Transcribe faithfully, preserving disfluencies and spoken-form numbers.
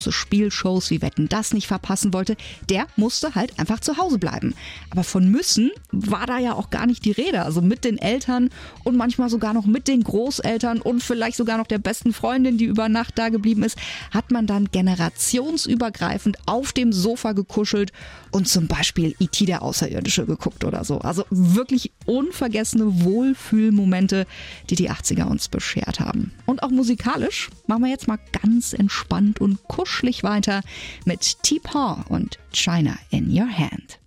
so Spielshows wie Wetten, das nicht verpassen wollte, der musste halt einfach zu Hause bleiben. Aber von müssen war da ja auch gar nicht die Rede. Also mit den Eltern und manchmal sogar noch mit den Großeltern und vielleicht sogar noch der besten Freundin, die über Nacht da geblieben ist, hat man dann generationsübergreifend auf dem Sofa gekuschelt und zum Beispiel E T der Außerirdische geguckt oder so. Also wirklich unvergessene Wohlfühlmomente, die die achtziger uns beschert haben. Und auch musikalisch machen wir jetzt mal ganz entspannt und kuschelig weiter mit T-Paw und China in Your Hand.